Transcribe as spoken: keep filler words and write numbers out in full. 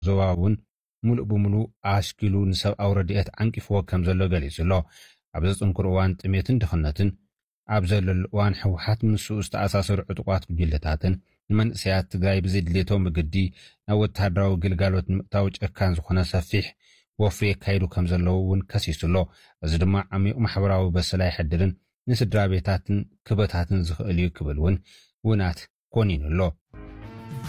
ዞባውን ሙሉእ ብምሉእ ኣሽኪሉ ንሰብኣዊ ረድኤት ዓንቂፍዎ ከም ዘሎ ገሊጹ ኣሎ። ኣብ ዘጽንኩር እዋን ጥሜትን ድኽነትን ኣብ ዘለሉ እዋን ሕወሓት ምስኡ ዝተኣሳሰሩ ዕጡቋት ጉጅለታትን ንመንእሰያት ትግራይ ብዘድልየቶም መገዲ ናብ ወተሃደራዊ ግልጋሎት ንምእታው ጨካን ዝኾነ ሰፊሕ ወፍሪ የካይዱ ከም ዘለዉ እውን ከሲሱ ኣሎ። እዚ ድማ ዓሚቕ ማሕበራዊ በሰላ ይሕድርን ንስድራ ቤታትን ክበታትን ዝኽእል እዩ ክብል እውን ውናት ኮኒኑ ኣሎ።